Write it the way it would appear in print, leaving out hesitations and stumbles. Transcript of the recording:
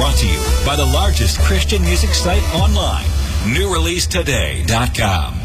Brought to you by the largest Christian music site online, newreleasetoday.com.